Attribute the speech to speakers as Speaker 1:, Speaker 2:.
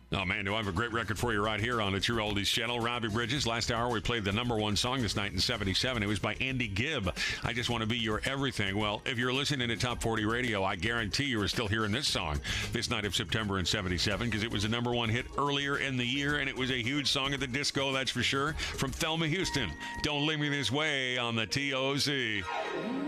Speaker 1: Oh, man, do I have a great record for you right here on the True Oldies channel. Robbie Bridges. Last hour, we played the number one song this night in 77. It was by Andy Gibb. I Just Want to Be Your Everything. Well, if you're listening to Top 40 Radio, I guarantee you are still hearing this song this night of September in 77 because it was a number one hit earlier in the year, and it was a huge song at the disco, that's for sure, from Thelma Houston. Don't Leave Me This Way on the TOC.